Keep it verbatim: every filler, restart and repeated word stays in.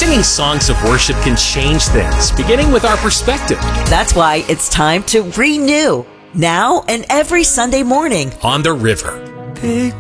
Singing songs of worship can change things, beginning with our perspective. That's why it's time to renew, now and every Sunday morning on the river. Take